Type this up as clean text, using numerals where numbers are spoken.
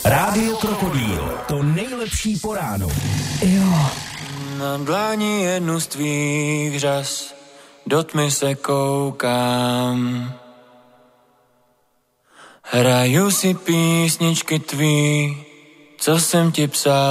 Rádio Krokodýl, to nejlepší po ránu. Jo. Na dlani jednu z tvých řas, do tmy se koukám. Hraju si písničky tvý, co jsem ti psal.